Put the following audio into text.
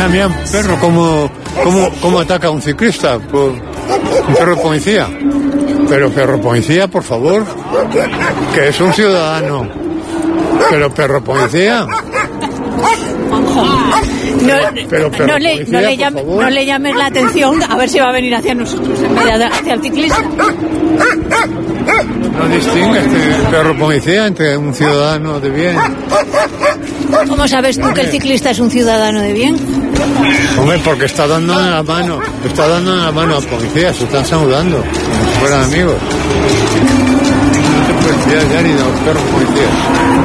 mira, perro, ¿cómo ataca a un ciclista? Pues, un perro policía. Pero perro policía, por favor, que es un ciudadano. Pero perro policía. No le llames la atención, a ver si va a venir hacia nosotros en vez de hacia el ciclista. No distingue este perro policía entre un ciudadano de bien. ¿Cómo sabes tú que el ciclista es un ciudadano de bien? Hombre, porque está dando la mano a policía, se están saludando, como si fueran amigos. No te puedes fiar ya ni de los perros policías.